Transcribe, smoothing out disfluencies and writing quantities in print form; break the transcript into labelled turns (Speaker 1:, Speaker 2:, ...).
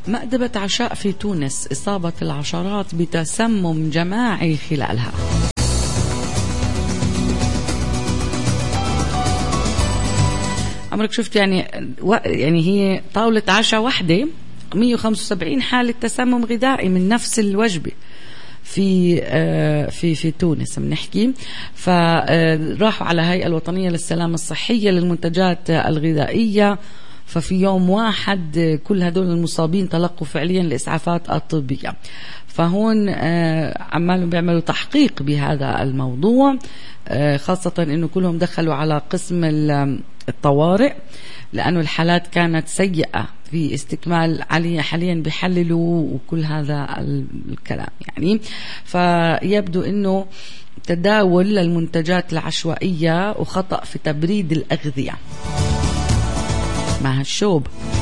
Speaker 1: مأدبة عشاء في تونس، إصابة العشرات بتسمم جماعي خلالها. عمرك شفت يعني هي طاولة عشاء واحدة 175 حالة تسمم غذائي من نفس الوجبة في تونس بنحكي. فراحوا على الهيئة الوطنية للسلامة الصحية للمنتجات الغذائية، ففي يوم واحد كل هدول المصابين تلقوا فعليا الإسعافات الطبية. فهون عمالهم بيعملوا تحقيق بهذا الموضوع، خاصة إنه كلهم دخلوا على قسم الطوارئ لأنه الحالات كانت سيئة في استكمال حاليا بيحللوا وكل هذا الكلام يعني. فيبدو إنه تداول المنتجات العشوائية وخطأ في تبريد الأغذية مع الشوب.